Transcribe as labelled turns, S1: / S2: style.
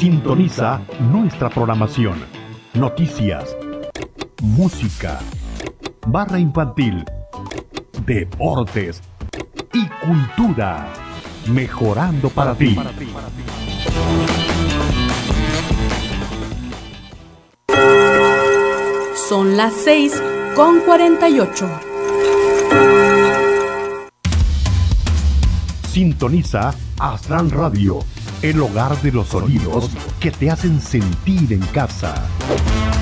S1: Sintoniza nuestra programación. Noticias, música, barra infantil, deportes y cultura. Mejorando para ti.
S2: Son las 6:48.
S1: Sintoniza Aztlán Radio, el hogar de los sonidos que te hacen sentir en casa.